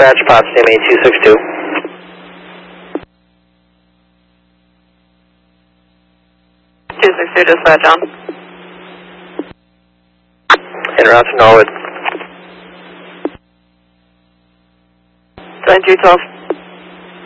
dispatch, Potsdam 8262. Dispatch on. En route to Norwood. 9212.